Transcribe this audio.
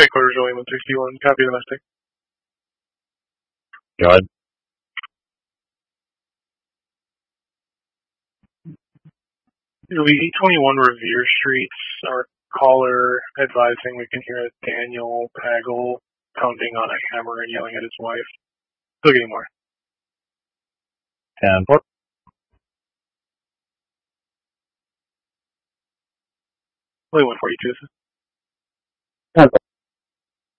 Headquarters William 161, copy domestic. Go ahead. It'll be 821 Revere Street. Our caller advising we can hear Daniel Pagel pounding on a hammer and yelling at his wife. Still getting more. 10-4. Only 142.